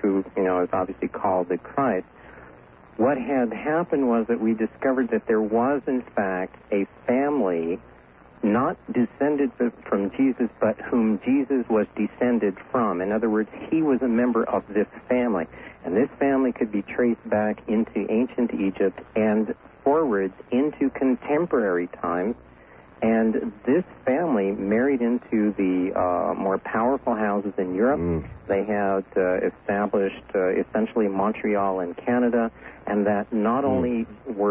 who, is obviously called the Christ. What had happened was that we discovered that there was, in fact, a family not descended from Jesus, but whom Jesus was descended from. In other words, he was a member of this family. And this family could be traced back into ancient Egypt and forwards into contemporary times. And this family married into the more powerful houses in Europe. They had established essentially Montreal in Canada, and that not only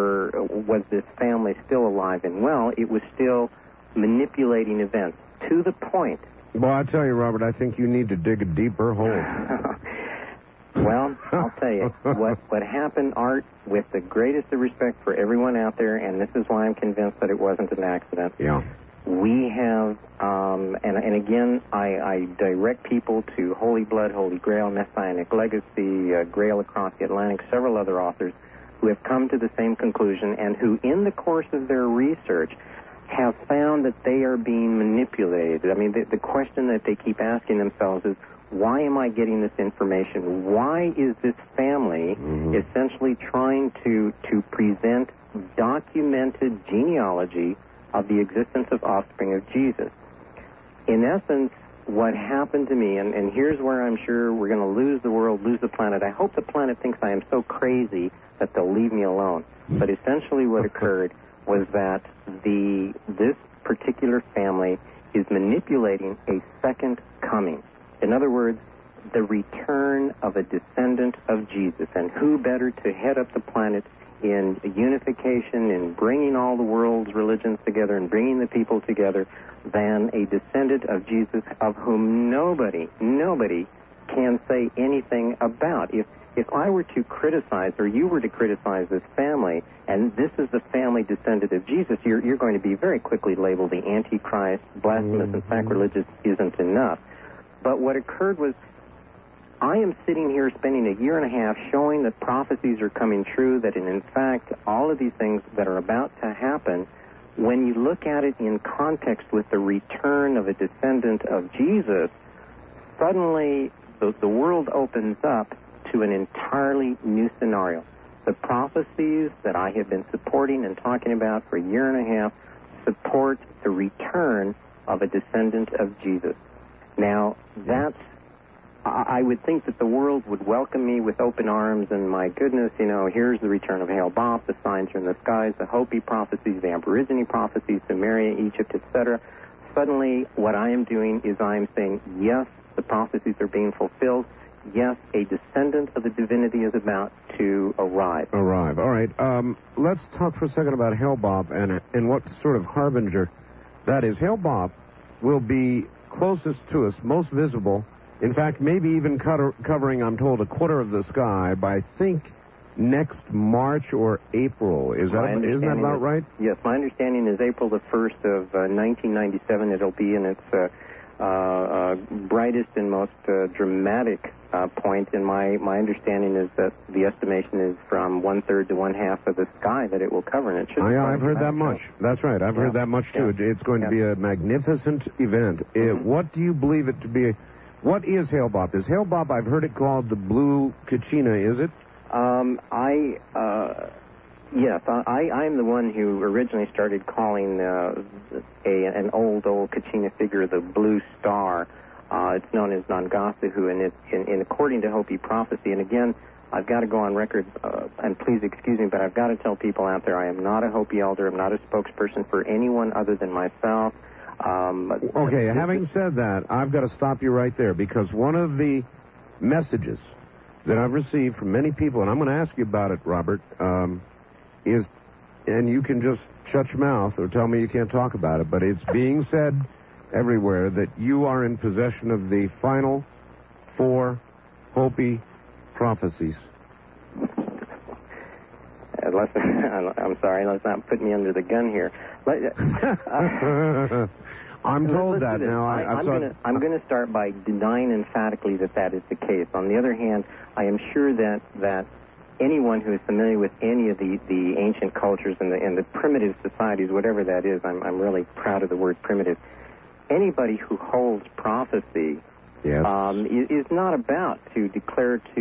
was this family still alive and well, it was still manipulating events to the point. Well, I tell you, Robert, I think you need to dig a deeper hole. Well, I'll tell you, what happened, Art, with the greatest of respect for everyone out there, and this is why I'm convinced that it wasn't an accident. Yeah. We have, and again, I direct people to Holy Blood, Holy Grail, Messianic Legacy, Grail Across the Atlantic, several other authors who have come to the same conclusion and who, in the course of their research, have found that they are being manipulated. I mean, the question that they keep asking themselves is, why am I getting this information? Why is this family essentially trying to present documented genealogy of the existence of offspring of Jesus? In essence, what happened to me, and here's where I'm sure we're going to lose the world, lose the planet. I hope the planet thinks I am so crazy that they'll leave me alone. But essentially what occurred was that this particular family is manipulating a second coming. In other words, the return of a descendant of Jesus. And who better to head up the planet in unification, in bringing all the world's religions together and bringing the people together than a descendant of Jesus of whom nobody can say anything about. If I were to criticize, or you were to criticize this family, and this is the family descendant of Jesus, you're going to be very quickly labeled the Antichrist, blasphemous and sacrilegious isn't enough. But what occurred was, I am sitting here spending a year and a half showing that prophecies are coming true, that in fact all of these things that are about to happen, when you look at it in context with the return of a descendant of Jesus, suddenly the world opens up to an entirely new scenario. The prophecies that I have been supporting and talking about for a year and a half support the return of a descendant of Jesus. Now, I would think that the world would welcome me with open arms, and my goodness, here's the return of Hail Bob, the signs are in the skies, the Hopi prophecies, the Aborigine prophecies, Sumeria, Egypt, etc. Suddenly, what I am doing is I am saying, yes, the prophecies are being fulfilled. Yes, a descendant of the divinity is about to arrive. All right. Let's talk for a second about Hail Bob and what sort of harbinger that is. Hail Bob will be closest to us, most visible, in fact, maybe even covering, I'm told, a quarter of the sky by, I think, next March or April. Is that about right? Yes, my understanding is April the 1st of 1997. It'll be in its brightest and most dramatic point, and my understanding is that the estimation is from 1/3 to 1/2 of the sky that it will cover, and it should. I've heard that much. That's right. I've heard that much too. Yeah. It's going to be a magnificent event. What do you believe it to be? What is Hail Bob? Is Hail Bob? I've heard it called the Blue Kachina. Is it? Yes, I'm the one who originally started calling an old Kachina figure the Blue Star. It's known as Nangasahu, and according to Hopi prophecy, and again, I've got to go on record, and please excuse me, but I've got to tell people out there I am not a Hopi elder. I'm not a spokesperson for anyone other than myself. Okay, having said that, I've got to stop you right there, because one of the messages that I've received from many people, and I'm going to ask you about it, Robert, is, and you can just shut your mouth or tell me you can't talk about it, but it's being said everywhere that you are in possession of the final 4 Hopi prophecies. I'm sorry, let's not put me under the gun here. I'm told that now. I'm going to start by denying emphatically that is the case. On the other hand, I am sure that anyone who is familiar with any of the ancient cultures and the primitive societies, whatever that is, I'm really proud of the word primitive. Anybody who holds prophecy is not about to declare to